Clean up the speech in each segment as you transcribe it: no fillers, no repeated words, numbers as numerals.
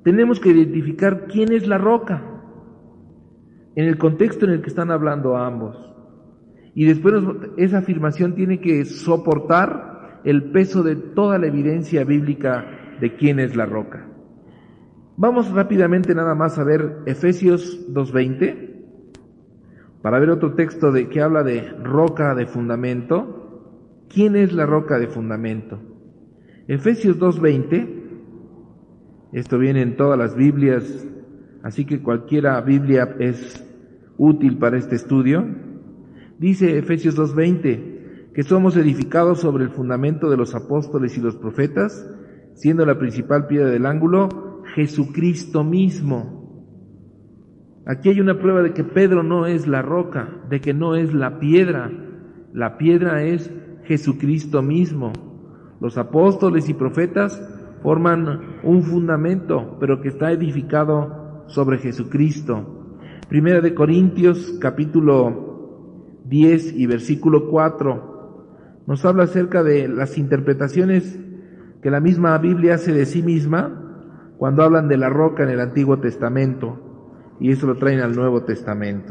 tenemos que identificar quién es la roca, en el contexto en el que están hablando ambos. Y después esa afirmación tiene que soportar el peso de toda la evidencia bíblica de quién es la roca. Vamos rápidamente nada más a ver Efesios 2:20, para ver otro texto que habla de roca de fundamento. ¿Quién es la roca de fundamento? Efesios 2:20, esto viene en todas las Biblias, así que cualquiera Biblia es útil para este estudio. Dice Efesios 2:20 que somos edificados sobre el fundamento de los apóstoles y los profetas, siendo la principal piedra del ángulo Jesucristo mismo. Aquí hay una prueba de que Pedro no es la roca, de que no es la piedra es Jesucristo mismo. Los apóstoles y profetas forman un fundamento, pero que está edificado sobre Jesucristo. Primera de Corintios, capítulo 10 y versículo 4, nos habla acerca de las interpretaciones que la misma Biblia hace de sí misma cuando hablan de la roca en el Antiguo Testamento, y eso lo traen al Nuevo Testamento.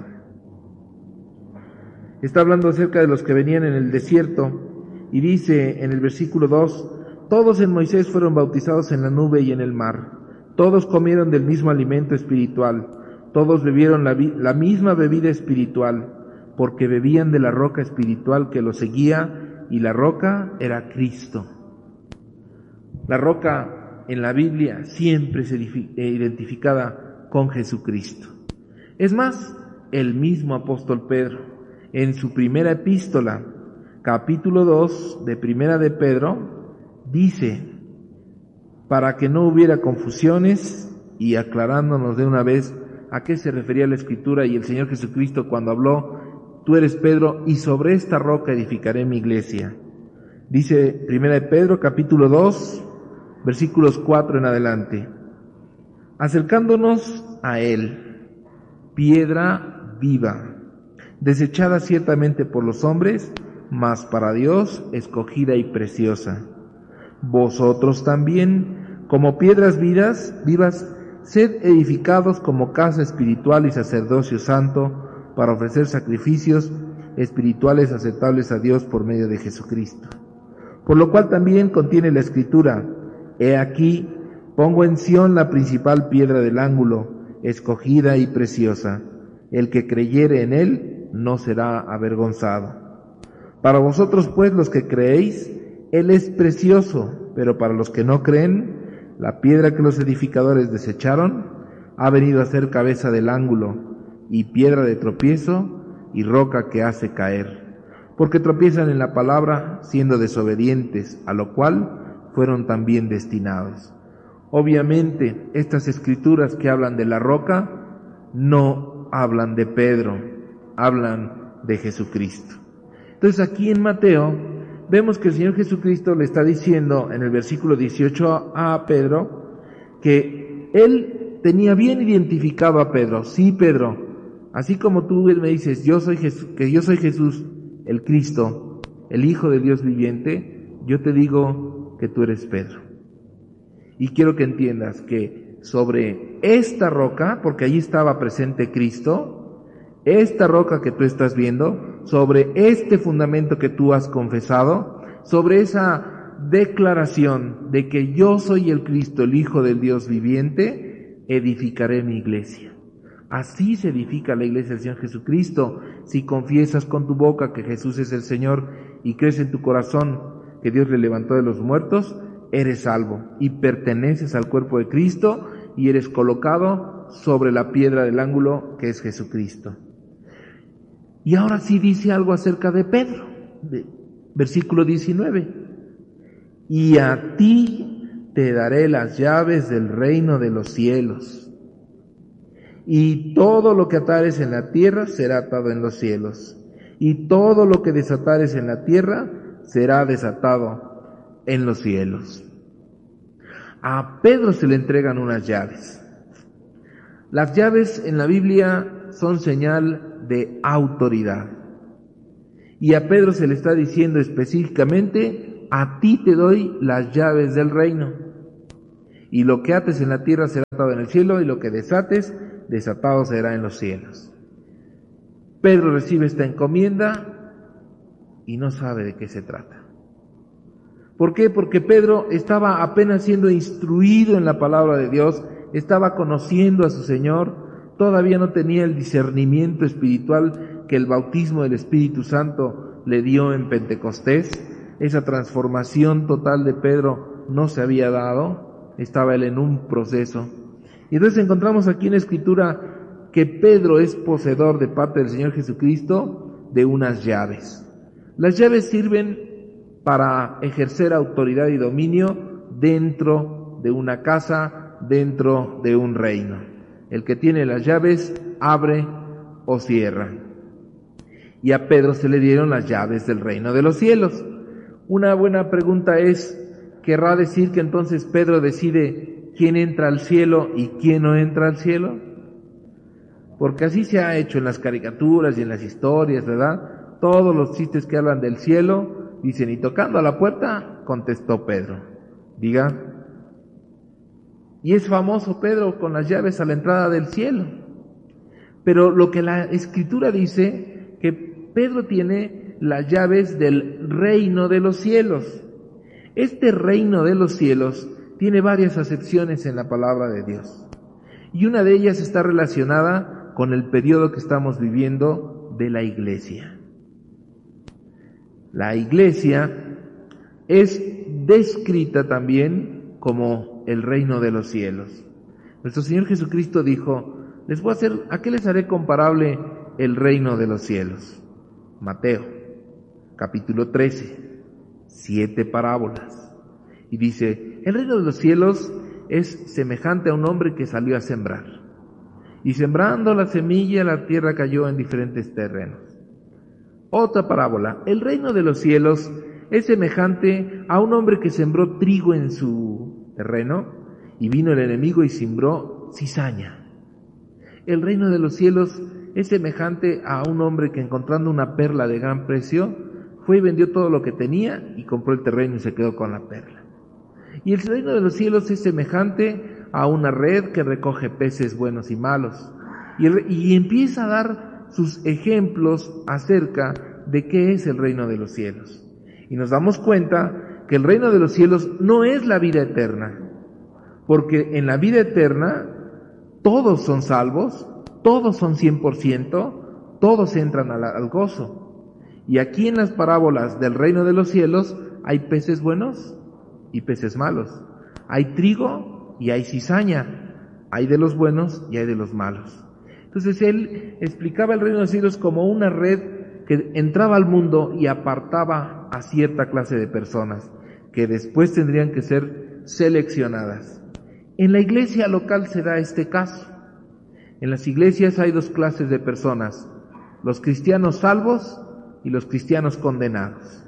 Está hablando acerca de los que venían en el desierto, y dice en el versículo 2, todos en Moisés fueron bautizados en la nube y en el mar, todos comieron del mismo alimento espiritual, todos bebieron la misma bebida espiritual, porque bebían de la roca espiritual que los seguía, y la roca era Cristo. La roca en la Biblia siempre es identificada con Jesucristo. Es más, el mismo apóstol Pedro, en su primera epístola, capítulo 2 de Primera de Pedro, dice, para que no hubiera confusiones, y aclarándonos de una vez a qué se refería la Escritura y el Señor Jesucristo cuando habló, tú eres Pedro, y sobre esta roca edificaré mi iglesia. Dice Primera de Pedro, capítulo 2, versículos 4 en adelante. Acercándonos a él, piedra viva, desechada ciertamente por los hombres, mas para Dios escogida y preciosa. Vosotros también, como piedras vivas, sed edificados como casa espiritual y sacerdocio santo, para ofrecer sacrificios espirituales aceptables a Dios por medio de Jesucristo. Por lo cual también contiene la Escritura, he aquí, pongo en Sión la principal piedra del ángulo, escogida y preciosa. El que creyere en él no será avergonzado. Para vosotros pues los que creéis, él es precioso, pero para los que no creen, la piedra que los edificadores desecharon ha venido a ser cabeza del ángulo, y piedra de tropiezo, y roca que hace caer. Porque tropiezan en la palabra, siendo desobedientes, a lo cual fueron también destinados. Obviamente, estas escrituras que hablan de la roca no hablan de Pedro, hablan de Jesucristo. Entonces aquí en Mateo vemos que el Señor Jesucristo le está diciendo en el versículo 18 a Pedro que Él tenía bien identificado a Pedro. Sí, Pedro, así como tú me dices, yo soy Jesús, el Cristo, el Hijo de Dios viviente, yo te digo que tú eres Pedro. Y quiero que entiendas que sobre esta roca, porque allí estaba presente Cristo, esta roca que tú estás viendo, sobre este fundamento que tú has confesado, sobre esa declaración de que yo soy el Cristo, el Hijo del Dios viviente, edificaré mi iglesia. Así se edifica la iglesia del Señor Jesucristo. Si confiesas con tu boca que Jesús es el Señor y crees en tu corazón que Dios le levantó de los muertos, eres salvo y perteneces al cuerpo de Cristo y eres colocado sobre la piedra del ángulo que es Jesucristo. Y ahora sí dice algo acerca de Pedro, versículo 19. Y a ti te daré las llaves del reino de los cielos. Y todo lo que atares en la tierra será atado en los cielos. Y todo lo que desatares en la tierra será desatado en los cielos. A Pedro se le entregan unas llaves. Las llaves en la Biblia son señal de autoridad. Y a Pedro se le está diciendo específicamente, a ti te doy las llaves del reino. y lo que ates en la tierra será atado en el cielo, y lo que desates, desatado será en los cielos. Pedro recibe esta encomienda y no sabe de qué se trata. ¿Por qué? Porque Pedro estaba apenas siendo instruido en la palabra de Dios, estaba conociendo a su Señor, todavía no tenía el discernimiento espiritual que el bautismo del Espíritu Santo le dio en Pentecostés. Esa transformación total de Pedro no se había dado, estaba él en un proceso. Y entonces encontramos aquí en la Escritura que Pedro es poseedor de parte del Señor Jesucristo de unas llaves. Las llaves sirven para ejercer autoridad y dominio dentro de una casa, dentro de un reino. El que tiene las llaves abre o cierra. Y a Pedro se le dieron las llaves del reino de los cielos. Una buena pregunta es, ¿querrá decir que entonces Pedro decide quién entra al cielo y quién no entra al cielo? Porque así se ha hecho en las caricaturas y en las historias, ¿verdad? Todos los chistes que hablan del cielo dicen, y tocando a la puerta, contestó Pedro. Diga. Y es famoso Pedro con las llaves a la entrada del cielo. Pero lo que la Escritura dice, que Pedro tiene las llaves del reino de los cielos. Este reino de los cielos tiene varias acepciones en la palabra de Dios. Y una de ellas está relacionada con el periodo que estamos viviendo de la iglesia. La iglesia es descrita también como el reino de los cielos. Nuestro Señor Jesucristo dijo, ¿a qué les haré comparable el reino de los cielos? Mateo, capítulo 13, 7 parábolas. Y dice, el reino de los cielos es semejante a un hombre que salió a sembrar. Y sembrando la semilla, la tierra cayó en diferentes terrenos. Otra parábola, el reino de los cielos es semejante a un hombre que sembró trigo en su terreno y vino el enemigo y sembró cizaña. El reino de los cielos es semejante a un hombre que encontrando una perla de gran precio fue y vendió todo lo que tenía y compró el terreno y se quedó con la perla. Y el reino de los cielos es semejante a una red que recoge peces buenos y malos y empieza a dar sus ejemplos acerca de qué es el reino de los cielos. Y nos damos cuenta que el reino de los cielos no es la vida eterna, porque en la vida eterna todos son salvos, todos son 100%, todos entran al gozo. Y aquí en las parábolas del reino de los cielos hay peces buenos y peces malos, hay trigo y hay cizaña, hay de los buenos y hay de los malos. Entonces él explicaba el reino de los cielos como una red que entraba al mundo y apartaba a cierta clase de personas que después tendrían que ser seleccionadas. En la iglesia local se da este caso. En las iglesias hay dos clases de personas, los cristianos salvos y los cristianos condenados.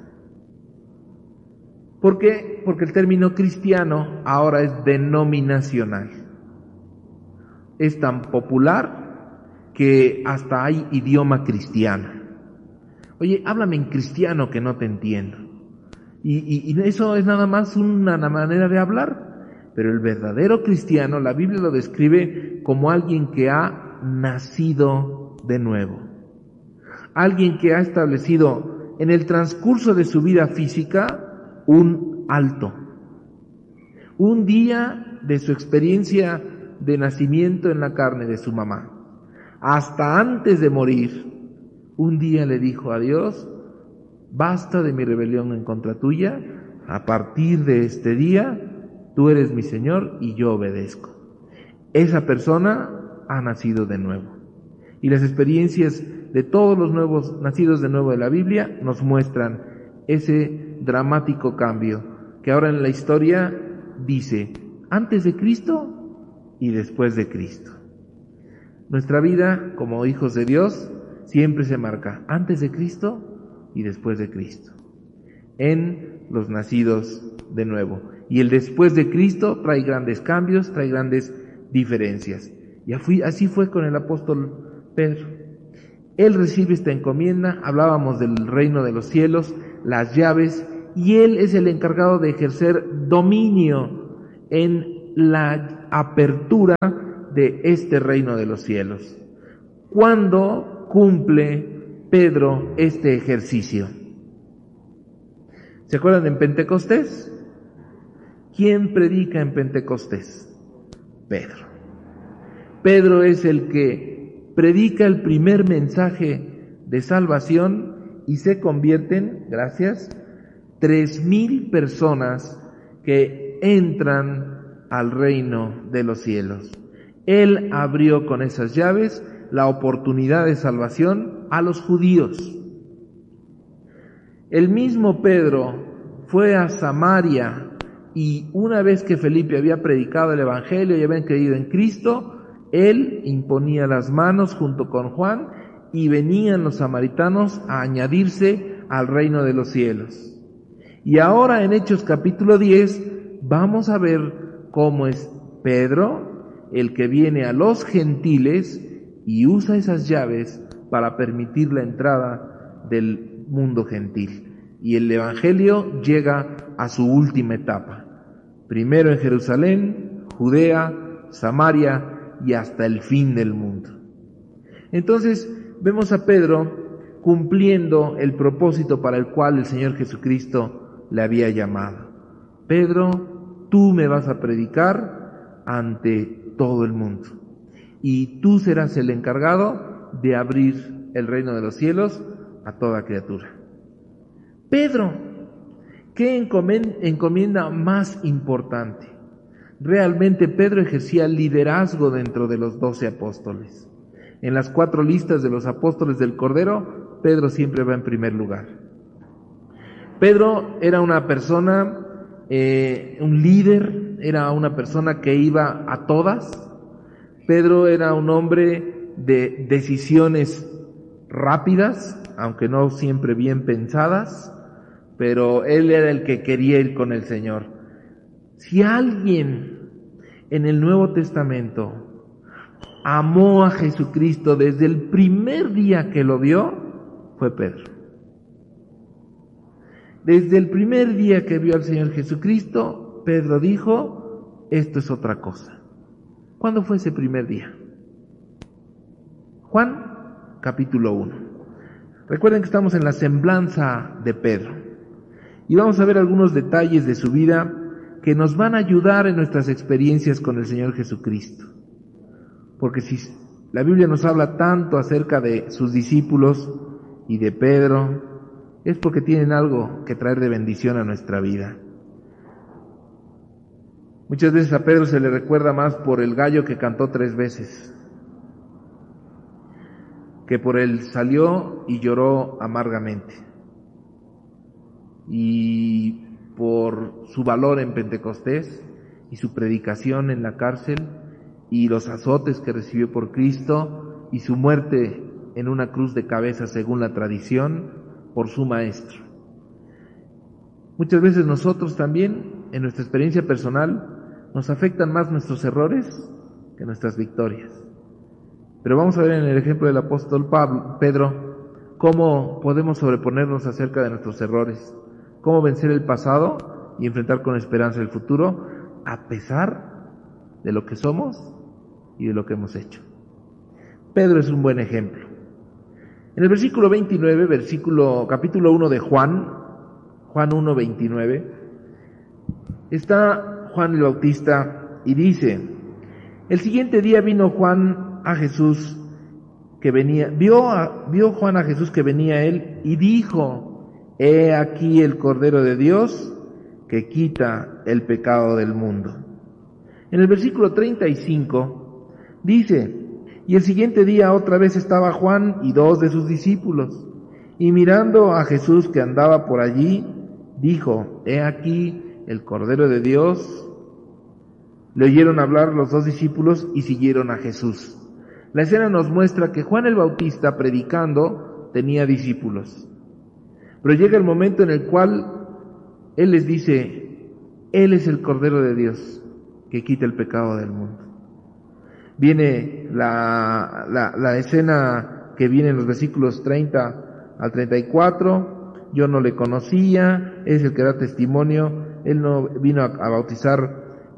¿Por qué? Porque el término cristiano ahora es denominacional. Es tan popular que hasta hay idioma cristiano. Oye, háblame en cristiano que no te entiendo. Y eso es nada más una manera de hablar. Pero el verdadero cristiano, la Biblia lo describe como alguien que ha nacido de nuevo. Alguien que ha establecido en el transcurso de su vida física un alto. Un día de su experiencia de nacimiento en la carne de su mamá. Hasta antes de morir, un día le dijo a Dios, basta de mi rebelión en contra tuya, a partir de este día, tú eres mi Señor y yo obedezco. Esa persona ha nacido de nuevo. Y las experiencias de todos los nuevos nacidos de nuevo de la Biblia nos muestran ese dramático cambio, que ahora en la historia dice, antes de Cristo y después de Cristo. Nuestra vida como hijos de Dios siempre se marca antes de Cristo y después de Cristo, en los nacidos de nuevo. Y el después de Cristo trae grandes cambios, trae grandes diferencias. Y así fue con el apóstol Pedro. Él recibe esta encomienda, hablábamos del reino de los cielos, las llaves, y él es el encargado de ejercer dominio en la apertura de este reino de los cielos. ¿Cuándo cumple Pedro este ejercicio? ¿Se acuerdan en Pentecostés? ¿Quién predica en Pentecostés? Pedro. Pedro es el que predica el primer mensaje de salvación y se convierten, 3,000 personas que entran al reino de los cielos. Él abrió con esas llaves la oportunidad de salvación a los judíos. El mismo Pedro fue a Samaria y una vez que Felipe había predicado el Evangelio y habían creído en Cristo, él imponía las manos junto con Juan y venían los samaritanos a añadirse al reino de los cielos. Y ahora en Hechos capítulo 10 vamos a ver cómo es Pedro el que viene a los gentiles y usa esas llaves para permitir la entrada del mundo gentil. Y el Evangelio llega a su última etapa. Primero en Jerusalén, Judea, Samaria y hasta el fin del mundo. Entonces vemos a Pedro cumpliendo el propósito para el cual el Señor Jesucristo le había llamado. Pedro, tú me vas a predicar ante todo el mundo y tú serás el encargado de abrir el reino de los cielos a toda criatura. Pedro, ¿qué encomienda más importante? Realmente Pedro ejercía liderazgo dentro de los 12 apóstoles. En las 4 listas de los apóstoles del Cordero, Pedro siempre va en primer lugar. Pedro era una persona, un líder, era una persona que iba a todas. Pedro era un hombre de decisiones rápidas, aunque no siempre bien pensadas, pero él era el que quería ir con el Señor. Si alguien en el Nuevo Testamento amó a Jesucristo desde el primer día que lo vio, fue Pedro. Desde el primer día que vio al Señor Jesucristo, Pedro dijo, esto es otra cosa. ¿Cuándo fue ese primer día? Juan, capítulo 1. Recuerden que estamos en la semblanza de Pedro. Y vamos a ver algunos detalles de su vida que nos van a ayudar en nuestras experiencias con el Señor Jesucristo. Porque si la Biblia nos habla tanto acerca de sus discípulos y de Pedro, es porque tienen algo que traer de bendición a nuestra vida. Muchas veces a Pedro se le recuerda más por el gallo que cantó 3 veces, que por él salió y lloró amargamente, y por su valor en Pentecostés y su predicación en la cárcel y los azotes que recibió por Cristo y su muerte en una cruz de cabeza según la tradición por su maestro. Muchas veces nosotros también, en nuestra experiencia personal, nos afectan más nuestros errores que nuestras victorias. Pero vamos a ver en el ejemplo del apóstol Pedro cómo podemos sobreponernos acerca de nuestros errores, cómo vencer el pasado y enfrentar con esperanza el futuro a pesar de lo que somos y de lo que hemos hecho. Pedro es un buen ejemplo. En el versículo 29, capítulo 1 de Juan 1:29, está Juan el Bautista y dice, el siguiente día vino Juan a Jesús que venía, vio Juan a Jesús que venía a él y dijo, he aquí el Cordero de Dios que quita el pecado del mundo. En el versículo 35 dice, y el siguiente día otra vez estaba Juan y 2 de sus discípulos, y mirando a Jesús que andaba por allí, dijo, he aquí el Cordero de Dios. Le oyeron hablar los 2 discípulos y siguieron a Jesús. La escena nos muestra que Juan el Bautista, predicando, tenía discípulos. Pero llega el momento en el cual él les dice, él es el Cordero de Dios que quita el pecado del mundo. Viene la escena que viene en los versículos 30 al 34, yo no le conocía, es el que da testimonio, él no vino a bautizar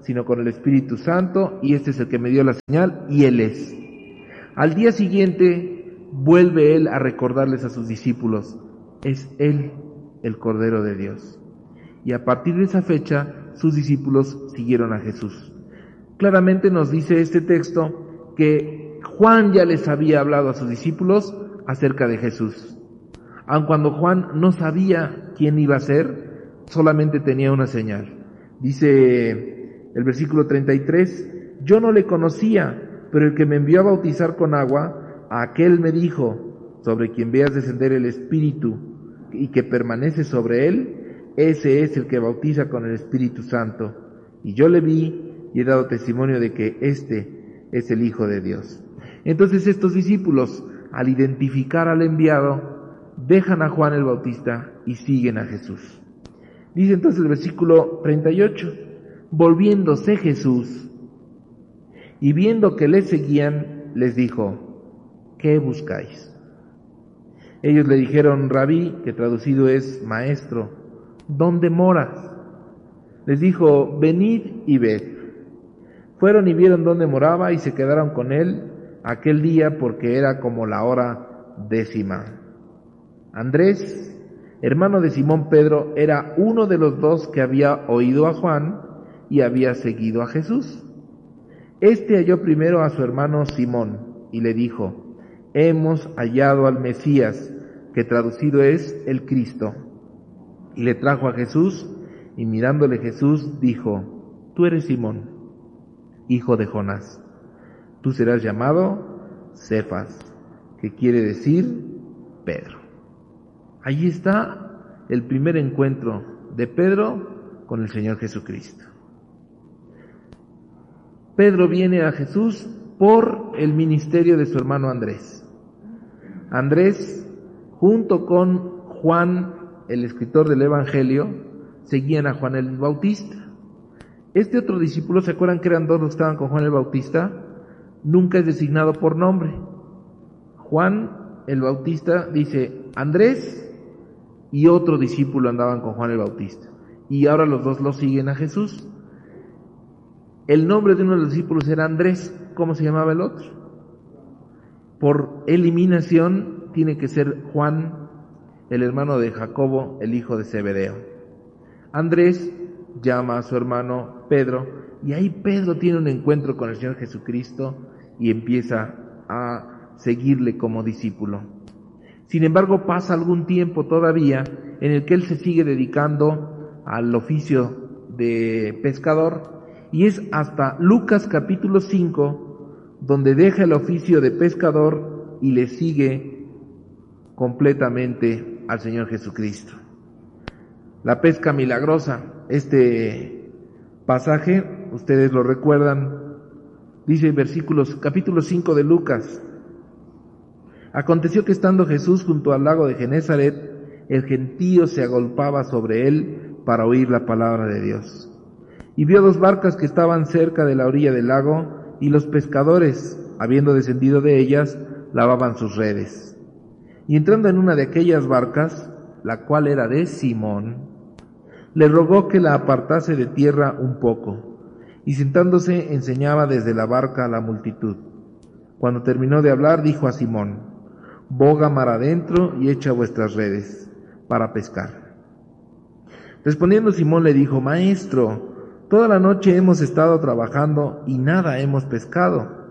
sino con el Espíritu Santo, y este es el que me dio la señal, y Él es. Al día siguiente, vuelve Él a recordarles a sus discípulos, es Él el Cordero de Dios. Y a partir de esa fecha, sus discípulos siguieron a Jesús. Claramente nos dice este texto que Juan ya les había hablado a sus discípulos acerca de Jesús. Aun cuando Juan no sabía quién iba a ser, solamente tenía una señal. Dice el versículo 33, yo no le conocía, pero el que me envió a bautizar con agua, a aquel me dijo, sobre quien veas descender el Espíritu y que permanece sobre él, ese es el que bautiza con el Espíritu Santo. Y yo le vi y he dado testimonio de que este es el Hijo de Dios. Entonces estos discípulos, al identificar al enviado, dejan a Juan el Bautista y siguen a Jesús. Dice entonces el versículo 38, volviéndose Jesús y viendo que le seguían, les dijo, ¿qué buscáis? Ellos le dijeron, Rabí, que traducido es maestro, ¿dónde moras? Les dijo, venid y ved. Fueron y vieron dónde moraba y se quedaron con él aquel día porque era como la hora 10:00. Andrés, hermano de Simón Pedro, era uno de los dos que había oído a Juan y había seguido a Jesús. Este halló primero a su hermano Simón y le dijo, hemos hallado al Mesías, que traducido es el Cristo. Y le trajo a Jesús, y mirándole Jesús dijo, tú eres Simón, hijo de Jonás, tú serás llamado Cefas, que quiere decir Pedro. Allí está el primer encuentro de Pedro con el Señor Jesucristo. Pedro viene a Jesús por el ministerio de su hermano Andrés. Andrés, junto con Juan, el escritor del Evangelio, seguían a Juan el Bautista. Este otro discípulo, ¿se acuerdan que eran dos los que estaban con Juan el Bautista? Nunca es designado por nombre. Juan el Bautista dice Andrés y otro discípulo andaban con Juan el Bautista. Y ahora los dos lo siguen a Jesús. El nombre de uno de los discípulos era Andrés. ¿Cómo se llamaba el otro? Por eliminación tiene que ser Juan, el hermano de Jacobo, el hijo de Zebedeo. Andrés llama a su hermano Pedro, y ahí Pedro tiene un encuentro con el Señor Jesucristo y empieza a seguirle como discípulo. Sin embargo, pasa algún tiempo todavía en el que él se sigue dedicando al oficio de pescador, y es hasta Lucas capítulo 5 donde deja el oficio de pescador y le sigue completamente al Señor Jesucristo. La pesca milagrosa, este pasaje, ustedes lo recuerdan, dice capítulo 5 de Lucas. Aconteció que estando Jesús junto al lago de Genezaret, el gentío se agolpaba sobre él para oír la palabra de Dios. Y vio dos barcas que estaban cerca de la orilla del lago, y los pescadores, habiendo descendido de ellas, lavaban sus redes. Y entrando en una de aquellas barcas, la cual era de Simón, le rogó que la apartase de tierra un poco, y sentándose enseñaba desde la barca a la multitud. Cuando terminó de hablar, dijo a Simón, boga mar adentro y echa vuestras redes para pescar. Respondiendo Simón le dijo, Maestro, toda la noche hemos estado trabajando y nada hemos pescado,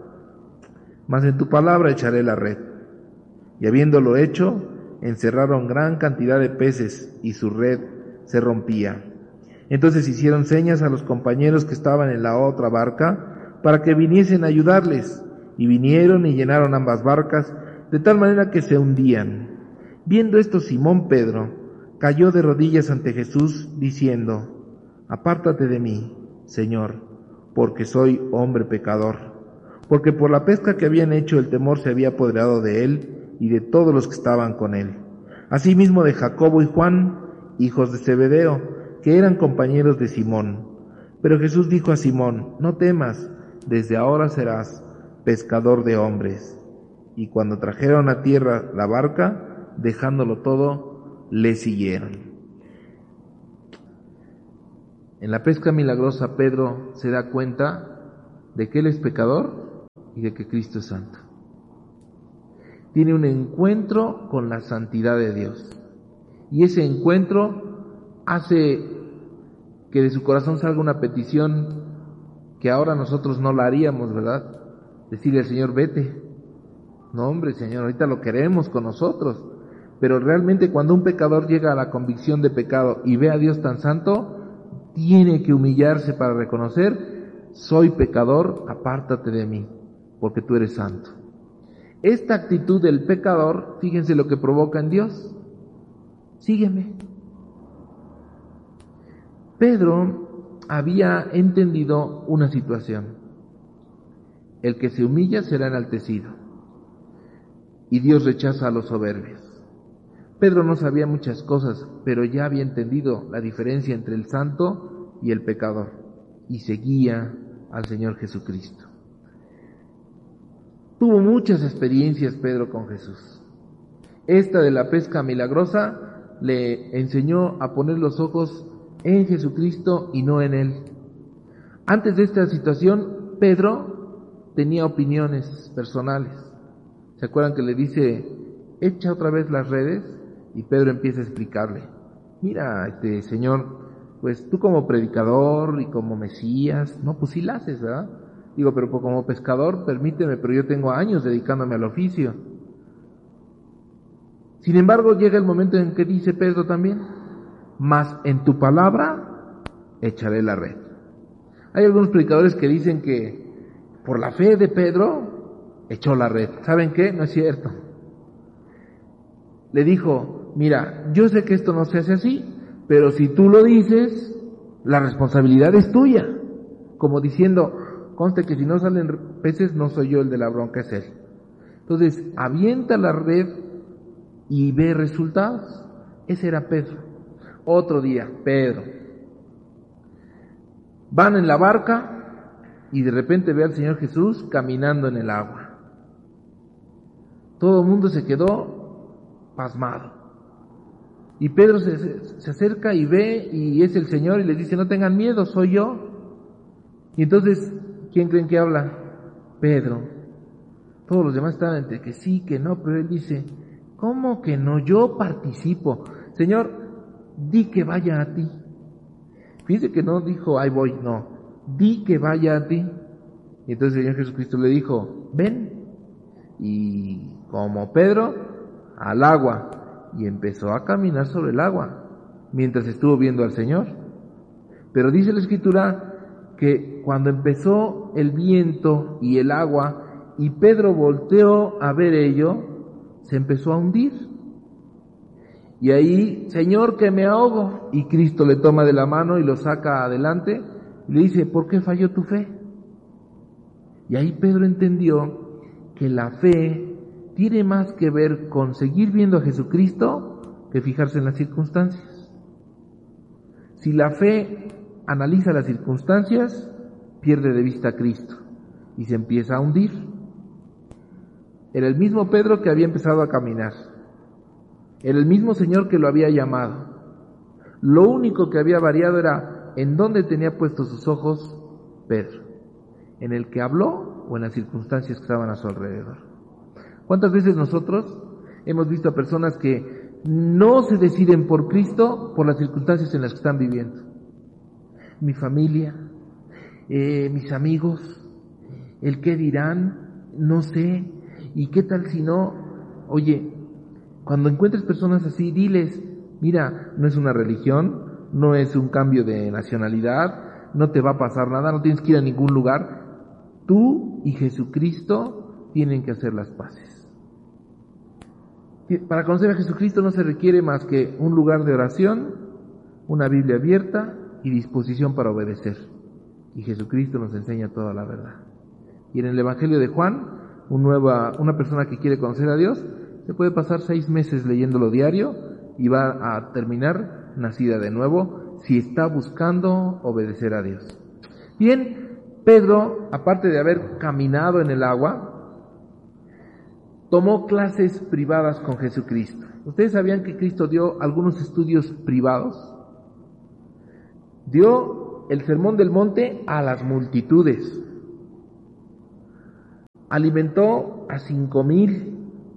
mas en tu palabra echaré la red. Y habiéndolo hecho, encerraron gran cantidad de peces y su red se rompía. Entonces hicieron señas a los compañeros que estaban en la otra barca para que viniesen a ayudarles, y vinieron y llenaron ambas barcas de tal manera que se hundían. Viendo esto, Simón Pedro cayó de rodillas ante Jesús diciendo, apártate de mí, Señor, porque soy hombre pecador. Porque por la pesca que habían hecho el temor se había apoderado de él y de todos los que estaban con él. Asimismo de Jacobo y Juan, hijos de Zebedeo, que eran compañeros de Simón. Pero Jesús dijo a Simón, no temas, desde ahora serás pescador de hombres. Y cuando trajeron a tierra la barca, dejándolo todo, le siguieron. En la pesca milagrosa, Pedro se da cuenta de que él es pecador y de que Cristo es santo. Tiene un encuentro con la santidad de Dios. Y ese encuentro hace que de su corazón salga una petición que ahora nosotros no la haríamos, ¿verdad? Decirle al Señor, vete. No, hombre, Señor, ahorita lo queremos con nosotros. Pero realmente cuando un pecador llega a la convicción de pecado y ve a Dios tan santo, tiene que humillarse para reconocer, soy pecador, apártate de mí, porque tú eres santo. Esta actitud del pecador, fíjense lo que provoca en Dios. Sígueme. Pedro había entendido una situación. El que se humilla será enaltecido. Y Dios rechaza a los soberbios. Pedro no sabía muchas cosas, pero ya había entendido la diferencia entre el santo y el pecador. Y seguía al Señor Jesucristo. Tuvo muchas experiencias Pedro con Jesús. Esta de la pesca milagrosa le enseñó a poner los ojos en Jesucristo y no en él. Antes de esta situación, Pedro tenía opiniones personales. ¿Se acuerdan que le dice, echa otra vez las redes? Y Pedro empieza a explicarle, mira, Señor, pues tú como predicador y como Mesías, no, pues sí la haces, ¿verdad? Digo, pero como pescador, permíteme, pero yo tengo años dedicándome al oficio. Sin embargo, llega el momento en que dice Pedro también, mas en tu palabra echaré la red. Hay algunos predicadores que dicen que por la fe de Pedro echó la red. ¿Saben qué? No es cierto. Le dijo, mira, yo sé que esto no se hace así, pero si tú lo dices, la responsabilidad es tuya. Como diciendo, conste que si no salen peces, no soy yo el de la bronca, es él. Entonces, avienta la red y ve resultados. Ese era Pedro. Otro día, Pedro. Van en la barca y de repente ve al Señor Jesús caminando en el agua. Todo el mundo se quedó pasmado. Y Pedro se acerca y ve y es el Señor y les dice, no tengan miedo, soy yo. Y entonces, ¿quién creen que habla? Pedro. Todos los demás estaban entre que sí, que no, pero él dice, ¿cómo que no? Yo participo. Señor, di que vaya a ti. Fíjense que no dijo, ahí voy, no. Di que vaya a ti. Y entonces el Señor Jesucristo le dijo, ven. Y como Pedro, al agua. Y empezó a caminar sobre el agua, mientras estuvo viendo al Señor. Pero dice la Escritura que cuando empezó el viento y el agua, y Pedro volteó a ver ello, se empezó a hundir. Y ahí, Señor, que me ahogo. Y Cristo le toma de la mano y lo saca adelante y le dice, ¿por qué falló tu fe? Y ahí Pedro entendió que la fe tiene más que ver con seguir viendo a Jesucristo que fijarse en las circunstancias. Si la fe analiza las circunstancias, pierde de vista a Cristo y se empieza a hundir. Era el mismo Pedro que había empezado a caminar. Era el mismo Señor que lo había llamado. Lo único que había variado era en dónde tenía puestos sus ojos Pedro, en el que habló o en las circunstancias que estaban a su alrededor. ¿Cuántas veces nosotros hemos visto a personas que no se deciden por Cristo por las circunstancias en las que están viviendo? Mi familia, mis amigos, el qué dirán, no sé, y qué tal si no. Oye, cuando encuentres personas así, diles, mira, no es una religión, no es un cambio de nacionalidad, no te va a pasar nada, no tienes que ir a ningún lugar. Tú y Jesucristo tienen que hacer las paces. Para conocer a Jesucristo no se requiere más que un lugar de oración, una Biblia abierta y disposición para obedecer. Y Jesucristo nos enseña toda la verdad. Y en el Evangelio de Juan, una persona que quiere conocer a Dios, se puede pasar 6 meses leyéndolo diario y va a terminar nacida de nuevo si está buscando obedecer a Dios. Bien, Pedro, aparte de haber caminado en el agua, tomó clases privadas con Jesucristo. ¿Ustedes sabían que Cristo dio algunos estudios privados? Dio el Sermón del Monte a las multitudes. Alimentó a 5,000.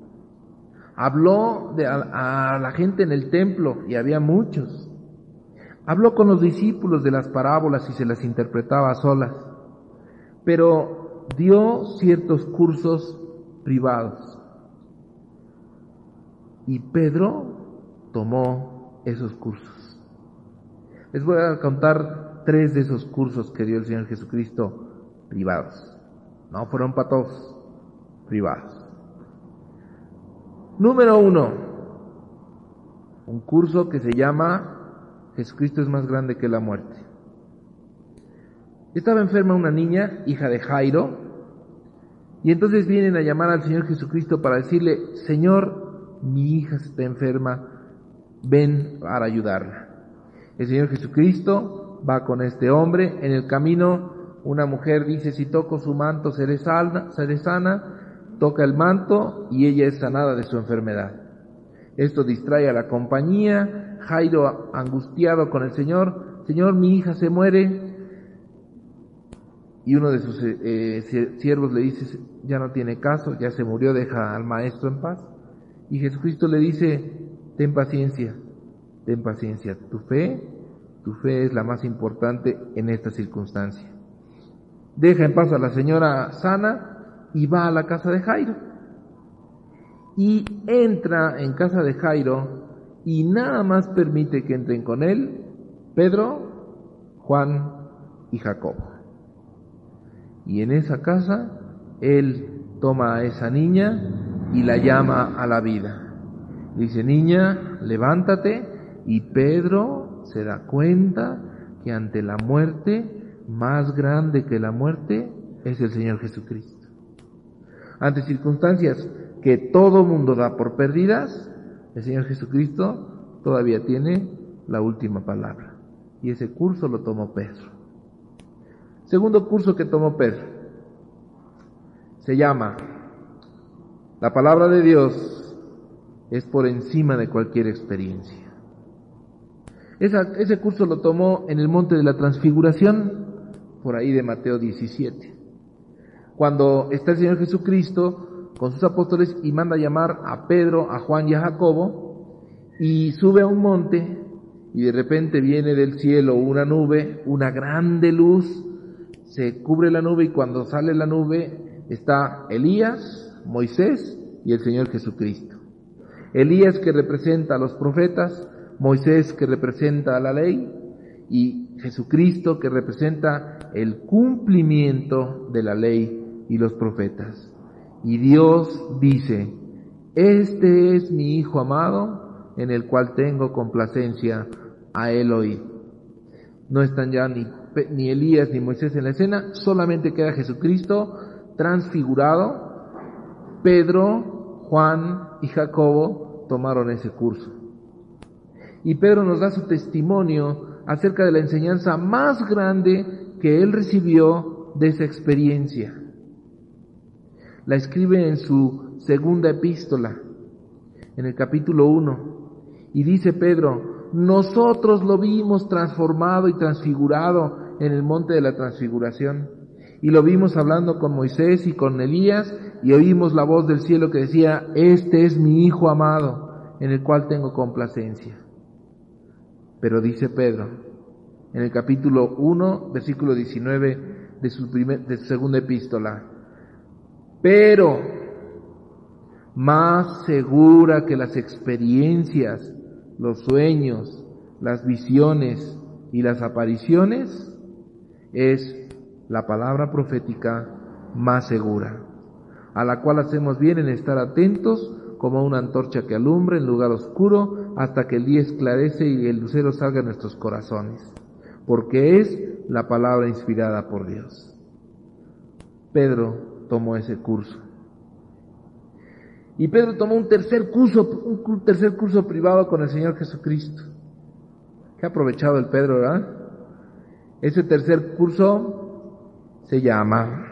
Habló a la gente en el templo, y había muchos. Habló con los discípulos de las parábolas y se las interpretaba a solas. Pero dio ciertos cursos privados. Y Pedro tomó esos cursos. Les voy a contar 3 de esos cursos que dio el Señor Jesucristo privados. No fueron para todos, privados. Número 1, un curso que se llama Jesucristo es más grande que la muerte. Estaba enferma una niña, hija de Jairo, y entonces vienen a llamar al Señor Jesucristo para decirle: Señor, mi hija está enferma, ven para ayudarla. El Señor Jesucristo va con este hombre. En el camino, una mujer dice: si toco su manto seré sana. Toca el manto y ella es sanada de su enfermedad. Esto distrae a la compañía. Jairo, angustiado con el Señor: Señor, mi hija se muere. Y uno de sus siervos le dice: ya no tiene caso, ya se murió, deja al maestro en paz. Y Jesucristo le dice: ten paciencia, tu fe es la más importante en esta circunstancia. Deja en paz a la señora sana y va a la casa de Jairo. Y entra en casa de Jairo y nada más permite que entren con él Pedro, Juan y Jacobo. Y en esa casa él toma a esa niña y la llama a la vida. Dice: niña, levántate. Y Pedro se da cuenta que ante la muerte, más grande que la muerte es el Señor Jesucristo. Ante circunstancias que todo mundo da por perdidas, el Señor Jesucristo todavía tiene la última palabra. Y ese curso lo tomó Pedro. Segundo curso que tomó Pedro se llama: la palabra de Dios es por encima de cualquier experiencia. Ese curso lo tomó en el monte de la Transfiguración, por ahí de Mateo 17. Cuando está el Señor Jesucristo con sus apóstoles y manda llamar a Pedro, a Juan y a Jacobo, y sube a un monte, y de repente viene del cielo una nube, una grande luz, se cubre la nube, y cuando sale la nube está Elías, Moisés y el Señor Jesucristo. Elías, que representa a los profetas, Moisés, que representa a la ley, y Jesucristo, que representa el cumplimiento de la ley y los profetas. Y Dios dice: este es mi Hijo amado, en el cual tengo complacencia, a él oíd. No están ya ni Elías ni Moisés en la escena, solamente queda Jesucristo transfigurado. Pedro, Juan y Jacobo tomaron ese curso. Y Pedro nos da su testimonio acerca de la enseñanza más grande que él recibió de esa experiencia. La escribe en su segunda epístola, en el capítulo 1, y dice Pedro: nosotros lo vimos transformado y transfigurado en el monte de la Transfiguración, y lo vimos hablando con Moisés y con Elías, y oímos la voz del cielo que decía: este es mi Hijo amado, en el cual tengo complacencia. Pero dice Pedro, en el capítulo 1, versículo 19 de su segunda epístola: pero más segura que las experiencias, los sueños, las visiones y las apariciones es la palabra profética más segura, a la cual hacemos bien en estar atentos como una antorcha que alumbra en lugar oscuro hasta que el día esclarece y el lucero salga en nuestros corazones, porque es la palabra inspirada por Dios. Pedro tomó ese curso. Y Pedro tomó un tercer curso privado con el Señor Jesucristo. Qué aprovechado el Pedro, ¿verdad? Ese tercer curso se llama: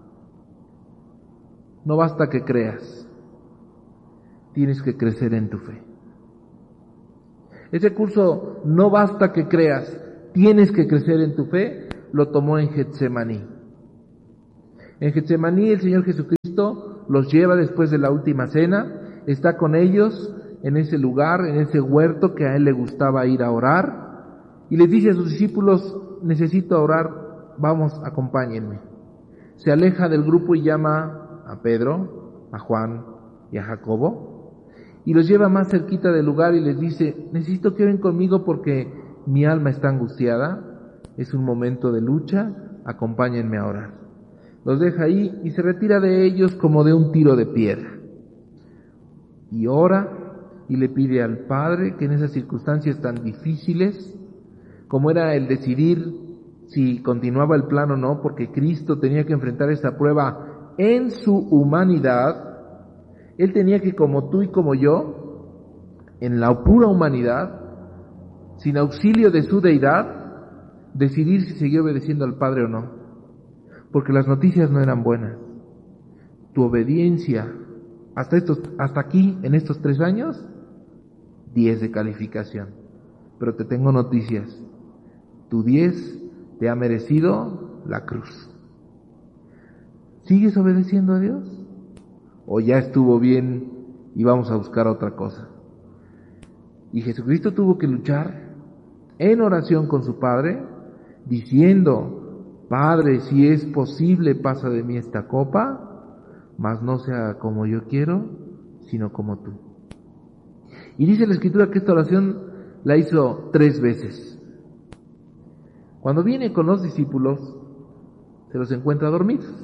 no basta que creas, tienes que crecer en tu fe. Ese curso: no basta que creas, tienes que crecer en tu fe, lo tomó en Getsemaní. En Getsemaní el Señor Jesucristo los lleva después de la última cena, está con ellos en ese lugar, en ese huerto que a Él le gustaba ir a orar, y les dice a sus discípulos, necesito orar, vamos, acompáñenme. Se aleja del grupo y llama a Pedro, a Juan y a Jacobo, y los lleva más cerquita del lugar y les dice, necesito que oren conmigo porque mi alma está angustiada, es un momento de lucha, acompáñenme a orar. Los deja ahí y se retira de ellos como de un tiro de piedra. Y ora y le pide al Padre que en esas circunstancias tan difíciles, como era el decidir si continuaba el plan o no, porque Cristo tenía que enfrentar esta prueba en su humanidad, Él tenía que, como tú y como yo, en la pura humanidad, sin auxilio de su deidad, decidir si seguía obedeciendo al Padre o no. Porque las noticias no eran buenas. Tu obediencia, hasta aquí, en estos 3 años, 10 de calificación. Pero te tengo noticias. Tu 10 te ha merecido la cruz. ¿Sigues obedeciendo a Dios? ¿O ya estuvo bien y vamos a buscar otra cosa? Y Jesucristo tuvo que luchar en oración con su Padre, diciendo, Padre, si es posible, pasa de mí esta copa, mas no sea como yo quiero, sino como tú. Y dice la Escritura que esta oración la hizo 3 veces. Cuando viene con los discípulos, se los encuentra dormidos.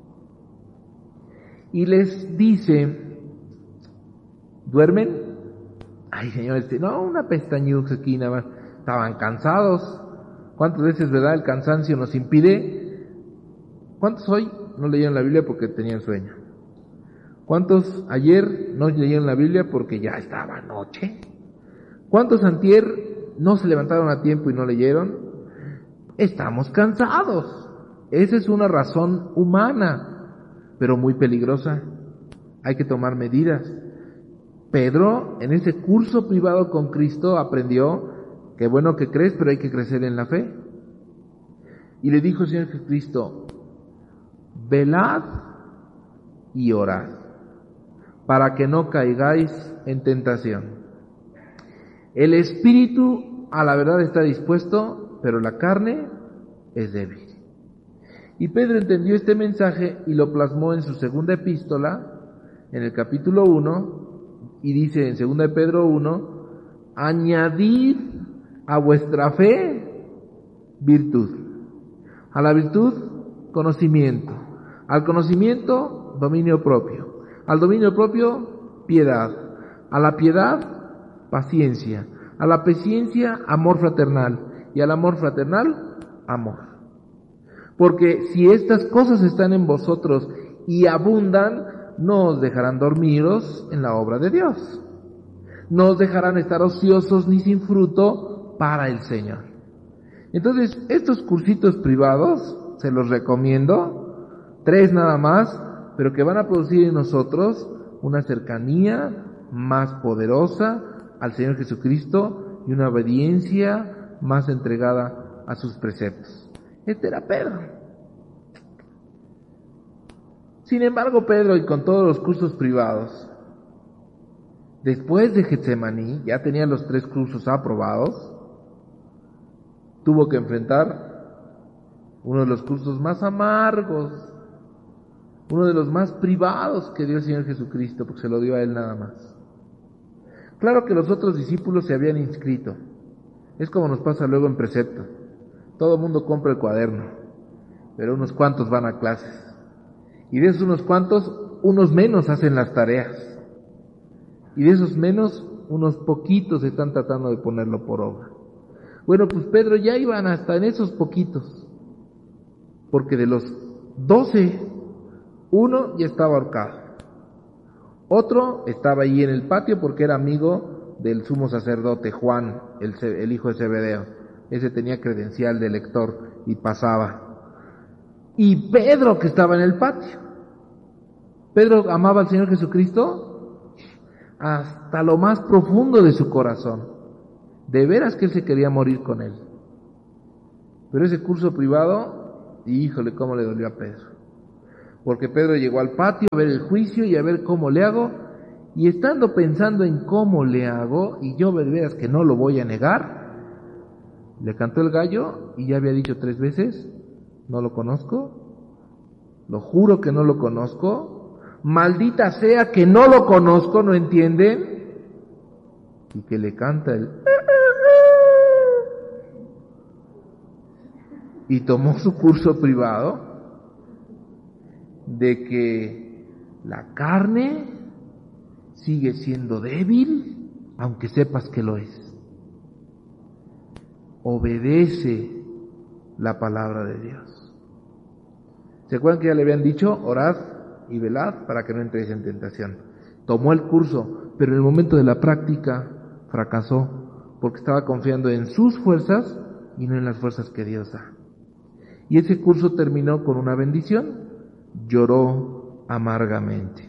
Y les dice, ¿duermen? Ay, Señor, no, una pestañuda aquí nada más. Estaban cansados. ¿Cuántas veces, verdad, el cansancio nos impide? ¿Cuántos hoy no leyeron la Biblia porque tenían sueño? ¿Cuántos ayer no leyeron la Biblia porque ya estaba noche? ¿Cuántos antier no se levantaron a tiempo y no leyeron? Estamos cansados. Esa es una razón humana, pero muy peligrosa. Hay que tomar medidas. Pedro, en ese curso privado con Cristo, aprendió que bueno que crees, pero hay que crecer en la fe. Y le dijo el Señor Jesucristo, velad y orad, para que no caigáis en tentación. El espíritu a la verdad está dispuesto, pero la carne es débil. Y Pedro entendió este mensaje y lo plasmó en su segunda epístola, en el capítulo 1, y dice en 2 de Pedro 1, añadid a vuestra fe virtud, a la virtud conocimiento, al conocimiento dominio propio, al dominio propio piedad, a la piedad paciencia, a la paciencia amor fraternal y al amor fraternal amor. Porque si estas cosas están en vosotros y abundan, no os dejarán dormiros en la obra de Dios. No os dejarán estar ociosos ni sin fruto para el Señor. Entonces, estos cursitos privados, se los recomiendo, 3 nada más, pero que van a producir en nosotros una cercanía más poderosa al Señor Jesucristo y una obediencia más entregada a sus preceptos. Este era Pedro. Sin embargo, Pedro, y con todos los cursos privados, después de Getsemaní, ya tenía los 3 cursos aprobados, tuvo que enfrentar uno de los cursos más amargos, uno de los más privados que dio el Señor Jesucristo, porque se lo dio a Él nada más. Claro que los otros discípulos se habían inscrito. Es como nos pasa luego en precepto. Todo el mundo compra el cuaderno, pero unos cuantos van a clases. Y de esos unos cuantos, unos menos hacen las tareas. Y de esos menos, unos poquitos están tratando de ponerlo por obra. Bueno, pues Pedro ya iban hasta en esos poquitos. Porque de los 12, uno ya estaba ahorcado. Otro estaba allí en el patio porque era amigo del sumo sacerdote Juan, el hijo de Zebedeo. Ese tenía credencial de lector y pasaba. Y Pedro, que estaba en el patio. Pedro amaba al Señor Jesucristo hasta lo más profundo de su corazón. De veras que él se quería morir con él. Pero ese curso privado, híjole, cómo le dolió a Pedro. Porque Pedro llegó al patio a ver el juicio y a ver cómo le hago, y estando pensando en cómo le hago, y yo de veras que no lo voy a negar, le cantó el gallo y ya había dicho 3 veces, no lo conozco, lo juro que no lo conozco, maldita sea que no lo conozco, ¿no entienden? Y que le canta el... Y tomó su curso privado de que la carne sigue siendo débil, aunque sepas que lo es. Obedece la palabra de Dios. ¿Se acuerdan que ya le habían dicho, orad y velad para que no entréis en tentación? Tomó el curso, pero en el momento de la práctica fracasó, porque estaba confiando en sus fuerzas y no en las fuerzas que Dios da. Y ese curso terminó con una bendición, lloró amargamente.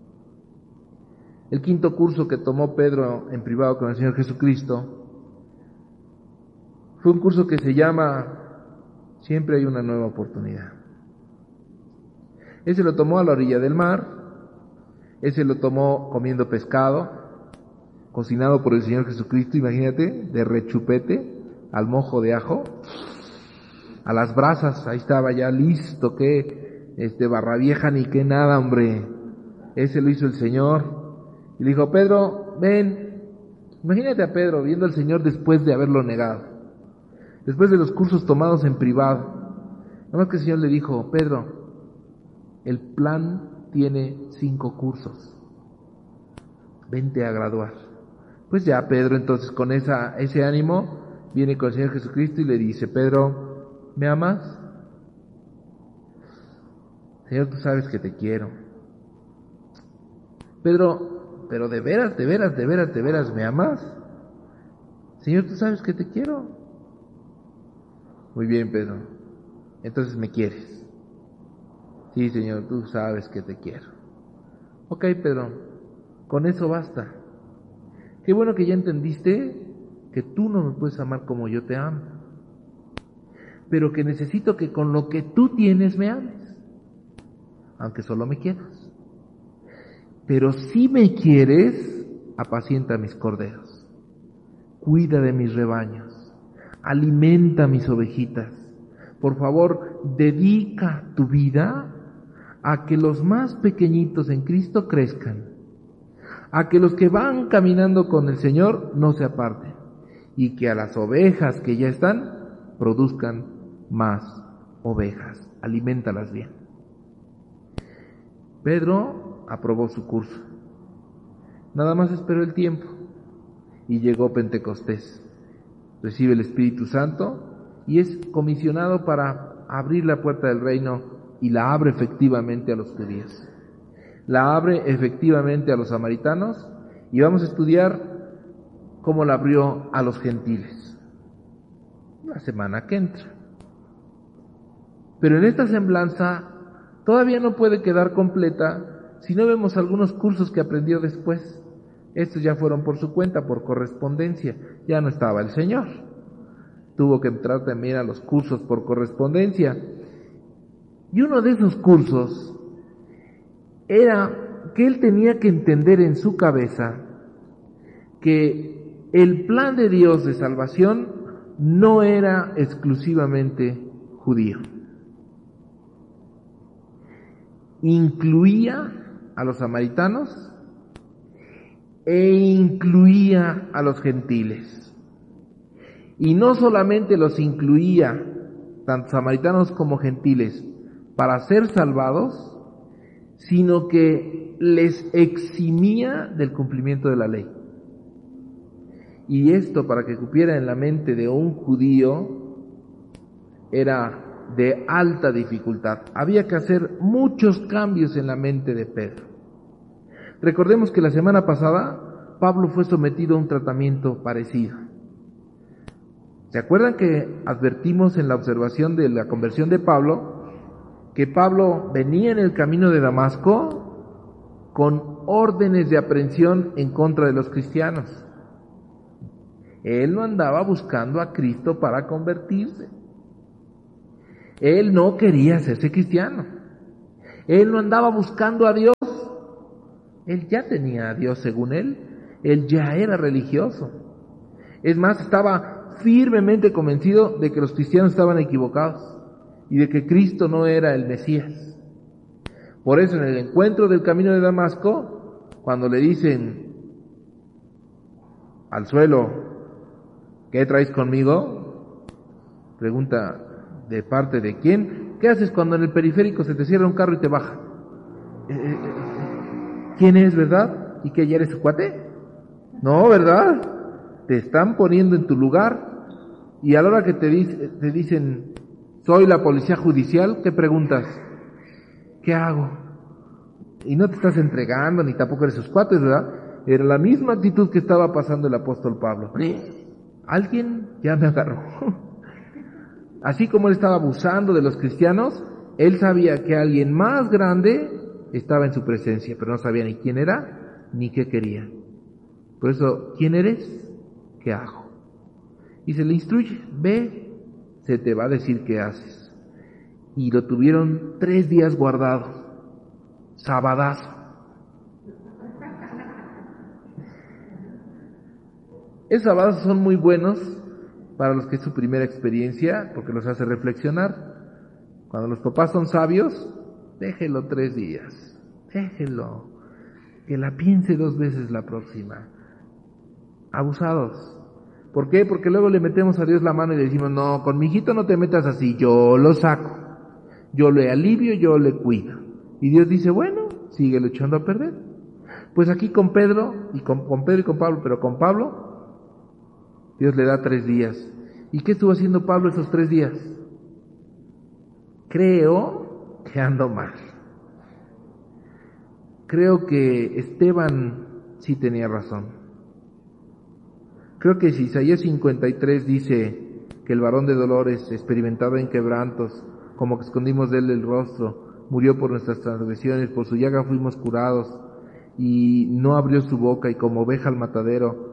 El quinto curso que tomó Pedro en privado con el Señor Jesucristo fue un curso que se llama Siempre hay una nueva oportunidad. Ese lo tomó a la orilla del mar, ese lo tomó comiendo pescado, cocinado por el Señor Jesucristo, imagínate, de rechupete, al mojo de ajo, a las brasas, ahí estaba ya listo, que barra vieja ni que nada, hombre. Ese lo hizo el Señor. Y le dijo, Pedro, ven. Imagínate a Pedro viendo al Señor después de haberlo negado, después de los cursos tomados en privado. Nada más que el Señor le dijo, Pedro, el plan tiene 5 cursos, vente a graduar. Pues ya Pedro entonces con ese ánimo viene con el Señor Jesucristo y le dice, Pedro, ¿me amas? Señor, tú sabes que te quiero. Pedro, pero de veras, ¿me amas? Señor, tú sabes que te quiero. Muy bien, Pedro, entonces me quieres. Sí, Señor, tú sabes que te quiero. Ok, Pedro, con eso basta. Qué bueno que ya entendiste que tú no me puedes amar como yo te amo, pero que necesito que con lo que tú tienes me ames, aunque solo me quieras. Pero si me quieres, apacienta mis corderos, cuida de mis rebaños, alimenta mis ovejitas. Por favor, dedica tu vida a que los más pequeñitos en Cristo crezcan, a que los que van caminando con el Señor no se aparten, y que a las ovejas que ya están produzcan más ovejas. Aliméntalas bien. Pedro aprobó su curso. Nada más esperó el tiempo y llegó Pentecostés. Recibe el Espíritu Santo y es comisionado para abrir la puerta del reino, y la abre efectivamente a los judíos. La abre efectivamente a los samaritanos, y vamos a estudiar cómo la abrió a los gentiles la semana que entra. Pero en esta semblanza todavía no puede quedar completa si no vemos algunos cursos que aprendió después. Estos ya fueron por su cuenta, por correspondencia. Ya no estaba el Señor. Tuvo que entrar también a los cursos por correspondencia. Y uno de esos cursos era que él tenía que entender en su cabeza que el plan de Dios de salvación no era exclusivamente judío. Incluía a los samaritanos e incluía a los gentiles. Y no solamente los incluía, tanto samaritanos como gentiles, para ser salvados, sino que les eximía del cumplimiento de la ley. Y esto, para que cupiera en la mente de un judío, era de alta dificultad. Había que hacer muchos cambios en la mente de Pedro. Recordemos que la semana pasada Pablo fue sometido a un tratamiento parecido. ¿Se acuerdan que advertimos en la observación de la conversión de Pablo que Pablo venía en el camino de Damasco con órdenes de aprehensión en contra de los cristianos? Él no andaba buscando a Cristo para convertirse. Él no quería hacerse cristiano. Él no andaba buscando a Dios. Él ya tenía a Dios según él. Él ya era religioso. Es más, estaba firmemente convencido de que los cristianos estaban equivocados y de que Cristo no era el Mesías. Por eso en el encuentro del camino de Damasco, cuando le dicen al suelo, ¿qué traes conmigo? Pregunta, ¿de parte de quién? ¿Qué haces cuando en el periférico se te cierra un carro y te baja? ¿Quién es, verdad? ¿Y que ya eres su cuate? No, ¿verdad? Te están poniendo en tu lugar y a la hora que te dicen, soy la policía judicial, ¿qué preguntas? ¿Qué hago? Y no te estás entregando, ni tampoco eres sus cuates, ¿verdad? Era la misma actitud que estaba pasando el apóstol Pablo. Alguien ya me agarró. Así como él estaba abusando de los cristianos, él sabía que alguien más grande estaba en su presencia, pero no sabía ni quién era, ni qué quería. Por eso, ¿quién eres? ¿Qué hago? Y se le instruye, ve, se te va a decir qué haces. Y lo tuvieron 3 días guardado, sabadazo. Esos sabadazos son muy buenos para los que es su primera experiencia, porque los hace reflexionar. Cuando los papás son sabios, déjelo 3 días, déjelo, que la piense 2 veces la próxima. Abusados. ¿Por qué? Porque luego le metemos a Dios la mano y le decimos, no, con mi hijito no te metas así, yo lo saco, yo le alivio, yo le cuido. Y Dios dice, bueno, síguelo echando a perder. Pues aquí con Pedro, y con Pedro y con Pablo, pero con Pablo, Dios le da 3 días. ¿Y qué estuvo haciendo Pablo esos 3 días? Creo que ando mal. Creo que Esteban sí tenía razón. Creo que si Isaías 53 dice que el varón de dolores, experimentado en quebrantos, como que escondimos de él el rostro, murió por nuestras transgresiones, por su llaga fuimos curados, y no abrió su boca, y como oveja al matadero,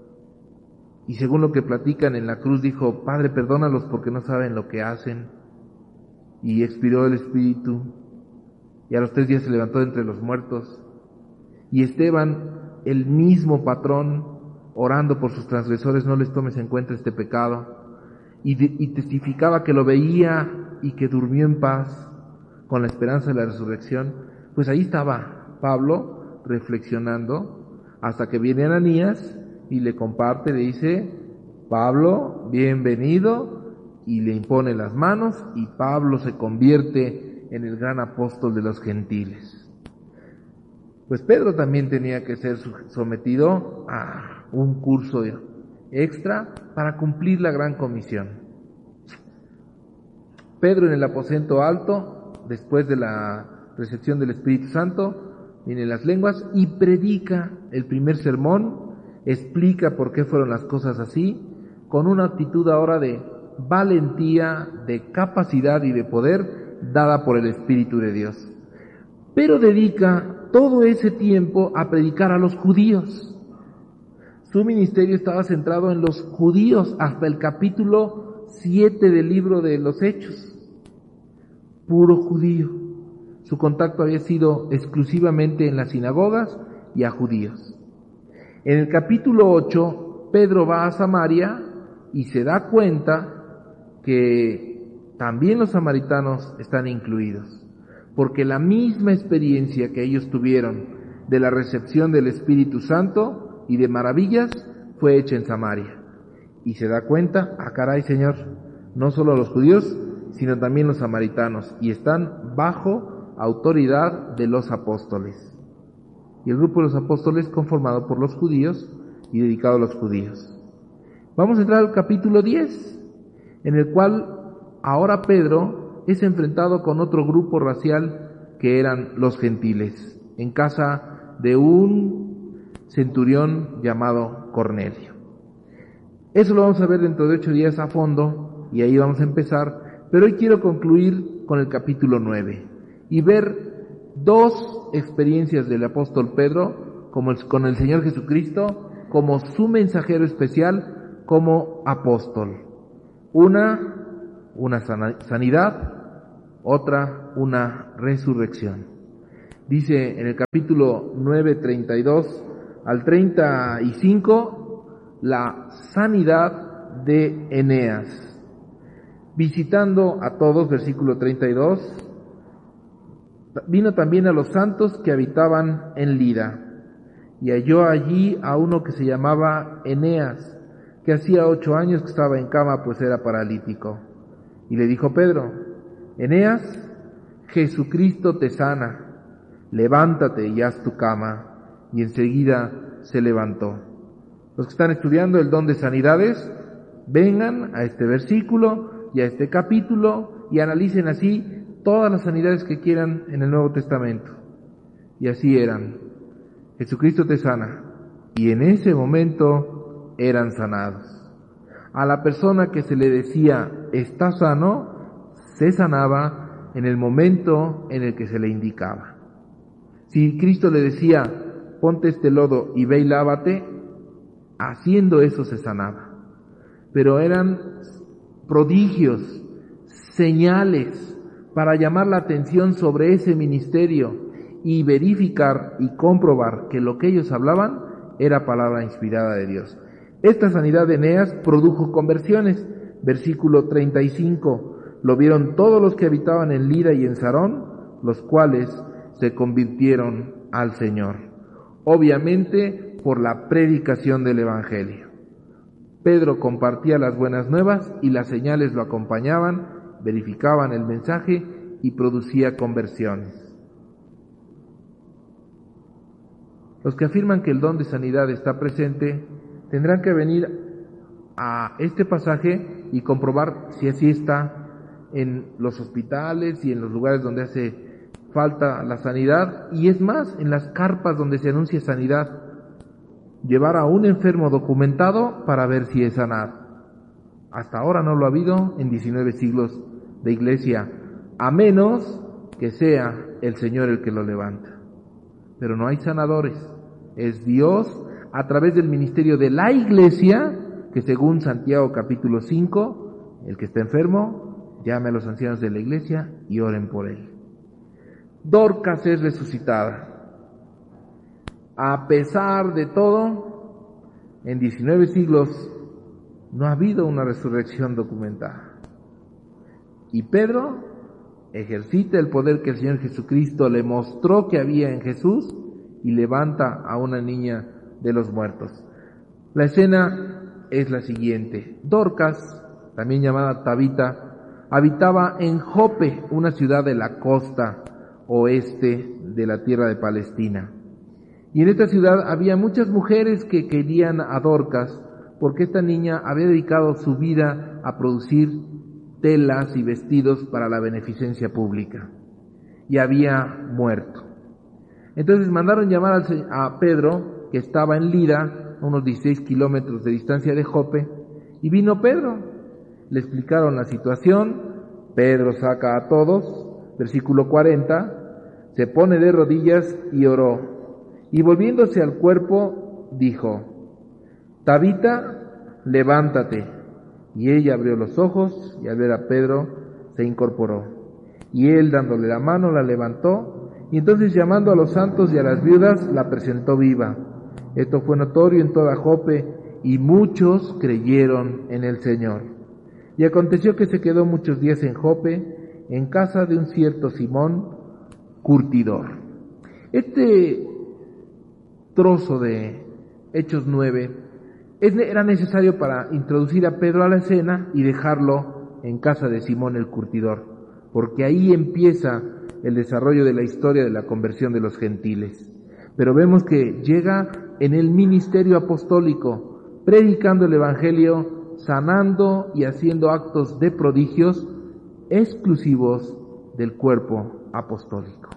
y según lo que platican en la cruz dijo, Padre, perdónalos porque no saben lo que hacen, y expiró el espíritu, y a los 3 días se levantó de entre los muertos. Y Esteban, el mismo patrón, orando por sus transgresores, no les tomes en cuenta este pecado, y testificaba que lo veía y que durmió en paz con la esperanza de la resurrección. Pues ahí estaba Pablo reflexionando hasta que viene Ananías y le comparte, le dice, Pablo, bienvenido, y le impone las manos, y Pablo se convierte en el gran apóstol de los gentiles. Pues Pedro también tenía que ser sometido a un curso extra para cumplir la gran comisión. Pedro en el aposento alto, después de la recepción del Espíritu Santo, viene las lenguas y predica el primer sermón, explica por qué fueron las cosas así, con una actitud ahora de valentía, de capacidad y de poder dada por el Espíritu de Dios. Pero dedica todo ese tiempo a predicar a los judíos. Su ministerio estaba centrado en los judíos hasta el capítulo 7 del libro de los Hechos. Puro judío. Su contacto había sido exclusivamente en las sinagogas y a judíos. En el capítulo 8, Pedro va a Samaria y se da cuenta que también los samaritanos están incluidos, porque la misma experiencia que ellos tuvieron de la recepción del Espíritu Santo y de maravillas fue hecha en Samaria. Y se da cuenta, caray Señor, no solo los judíos, sino también los samaritanos, y están bajo autoridad de los apóstoles. Y el grupo de los apóstoles conformado por los judíos y dedicado a los judíos. Vamos a entrar al capítulo 10, en el cual ahora Pedro es enfrentado con otro grupo racial que eran los gentiles, en casa de un centurión llamado Cornelio. Eso lo vamos a ver dentro de 8 días a fondo, y ahí vamos a empezar, pero hoy quiero concluir con el capítulo 9 y ver 2 experiencias del apóstol Pedro con el Señor Jesucristo como su mensajero especial, como apóstol. Una sanidad, otra una resurrección. Dice en el capítulo 9, 32 al 35, la sanidad de Eneas. Visitando a todos, versículo 32, vino también a los santos que habitaban en Lida, y halló allí a uno que se llamaba Eneas, que hacía 8 años que estaba en cama, pues era paralítico. Y le dijo Pedro: Eneas, Jesucristo te sana, levántate y haz tu cama. Y enseguida se levantó. Los que están estudiando el don de sanidades, vengan a este versículo y a este capítulo y analicen así todas las sanidades que quieran en el Nuevo Testamento. Y así eran. Jesucristo te sana. Y en ese momento eran sanados. A la persona que se le decía está sano, se sanaba en el momento en el que se le indicaba. Si Cristo le decía ponte este lodo y ve y lávate, haciendo eso se sanaba. Pero eran prodigios, señales para llamar la atención sobre ese ministerio y verificar y comprobar que lo que ellos hablaban era palabra inspirada de Dios. Esta sanidad de Eneas produjo conversiones. Versículo 35, lo vieron todos los que habitaban en Lida y en Sarón, los cuales se convirtieron al Señor. Obviamente por la predicación del Evangelio. Pedro compartía las buenas nuevas y las señales lo acompañaban, verificaban el mensaje y producía conversiones. Los que afirman que el don de sanidad está presente tendrán que venir a este pasaje y comprobar si así está en los hospitales y en los lugares donde hace falta la sanidad, y es más, en las carpas donde se anuncia sanidad, llevar a un enfermo documentado para ver si es sanado. Hasta ahora no lo ha habido en 19 siglos de iglesia, a menos que sea el Señor el que lo levanta. Pero no hay sanadores, es Dios a través del ministerio de la iglesia, que según Santiago capítulo 5, el que está enfermo, llame a los ancianos de la iglesia y oren por él. Dorcas es resucitada. A pesar de todo, en 19 siglos no ha habido una resurrección documentada. Y Pedro ejercita el poder que el Señor Jesucristo le mostró que había en Jesús y levanta a una niña de los muertos. La escena es la siguiente. Dorcas, también llamada Tabita, habitaba en Jope, una ciudad de la costa oeste de la tierra de Palestina. Y en esta ciudad había muchas mujeres que querían a Dorcas porque esta niña había dedicado su vida a producir telas y vestidos para la beneficencia pública y había muerto. Entonces mandaron llamar a Pedro, que estaba en Lida, a unos 16 kilómetros de distancia de Jope, y vino Pedro. Le explicaron la situación. Pedro saca a todos, versículo 40, se pone de rodillas y oró, y volviéndose al cuerpo dijo: Tabita, levántate. Y ella abrió los ojos, y al ver a Pedro se incorporó. Y él, dándole la mano, la levantó, y entonces, llamando a los santos y a las viudas, la presentó viva. Esto fue notorio en toda Jope, y muchos creyeron en el Señor. Y aconteció que se quedó muchos días en Jope, en casa de un cierto Simón, curtidor. Este trozo de Hechos 9 era necesario para introducir a Pedro a la escena y dejarlo en casa de Simón el curtidor, porque ahí empieza el desarrollo de la historia de la conversión de los gentiles. Pero vemos que llega en el ministerio apostólico, predicando el Evangelio, sanando y haciendo actos de prodigios exclusivos del cuerpo apostólico.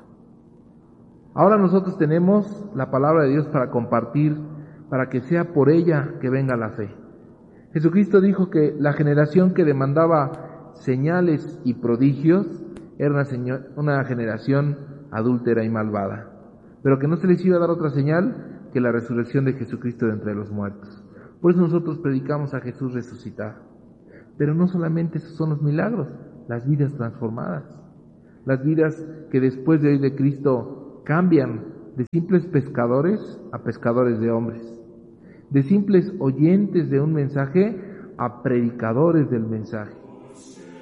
Ahora nosotros tenemos la palabra de Dios para compartir, para que sea por ella que venga la fe. Jesucristo dijo que la generación que demandaba señales y prodigios era una generación adúltera y malvada, pero que no se les iba a dar otra señal que la resurrección de Jesucristo de entre los muertos. Por eso nosotros predicamos a Jesús resucitado. Pero no solamente esos son los milagros, las vidas transformadas. las vidas que después de oír de Cristo cambian de simples pescadores a pescadores de hombres, de simples oyentes de un mensaje a predicadores del mensaje.